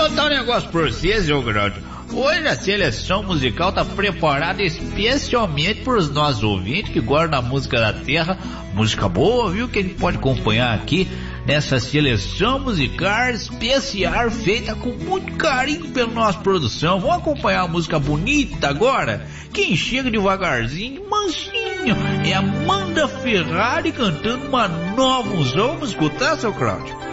contar um negócio pra vocês, ô Grande. Hoje a seleção musical tá preparada especialmente para os nossos ouvintes que gostam da música da terra. Música boa, viu? Que a gente pode acompanhar aqui nessa seleção musical especial feita com muito carinho pela nossa produção. Vamos acompanhar a música bonita agora? Quem chega devagarzinho, mansinho, é Amanda Ferrari cantando uma nova unção. Vamos escutar, seu Cláudio?